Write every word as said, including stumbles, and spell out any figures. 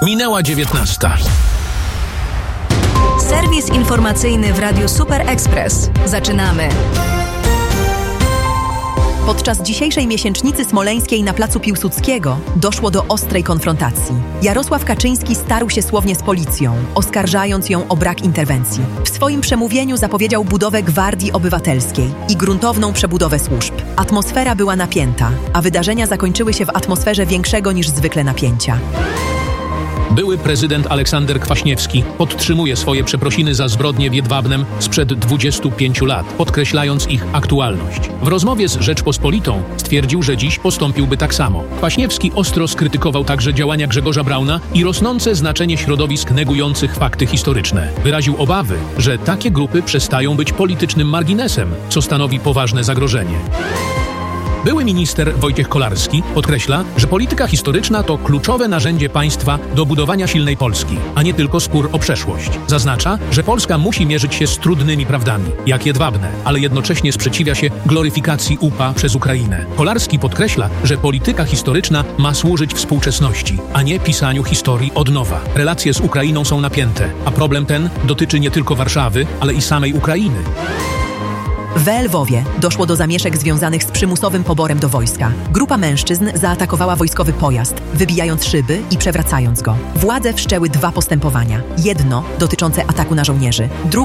Minęła dziewiętnasta. Serwis informacyjny w Radiu Super Express. Zaczynamy. Podczas dzisiejszej miesięcznicy smoleńskiej na placu Piłsudskiego doszło do ostrej konfrontacji. Jarosław Kaczyński starł się słownie z policją, oskarżając ją o brak interwencji. W swoim przemówieniu zapowiedział budowę Gwardii Obywatelskiej i gruntowną przebudowę służb. Atmosfera była napięta, a wydarzenia zakończyły się w atmosferze większego niż zwykle napięcia. Były prezydent Aleksander Kwaśniewski podtrzymuje swoje przeprosiny za zbrodnie w Jedwabnem sprzed dwudziestu pięciu lat, podkreślając ich aktualność. W rozmowie z Rzeczpospolitą stwierdził, że dziś postąpiłby tak samo. Kwaśniewski ostro skrytykował także działania Grzegorza Brauna i rosnące znaczenie środowisk negujących fakty historyczne. Wyraził obawy, że takie grupy przestają być politycznym marginesem, co stanowi poważne zagrożenie. Były minister Wojciech Kolarski podkreśla, że polityka historyczna to kluczowe narzędzie państwa do budowania silnej Polski, a nie tylko spór o przeszłość. Zaznacza, że Polska musi mierzyć się z trudnymi prawdami, jak Jedwabne, ale jednocześnie sprzeciwia się gloryfikacji U P A przez Ukrainę. Kolarski podkreśla, że polityka historyczna ma służyć współczesności, a nie pisaniu historii od nowa. Relacje z Ukrainą są napięte, a problem ten dotyczy nie tylko Warszawy, ale i samej Ukrainy. W Lwowie doszło do zamieszek związanych z przymusowym poborem do wojska. Grupa mężczyzn zaatakowała wojskowy pojazd, wybijając szyby i przewracając go. Władze wszczęły dwa postępowania. Jedno dotyczące ataku na żołnierzy, drugie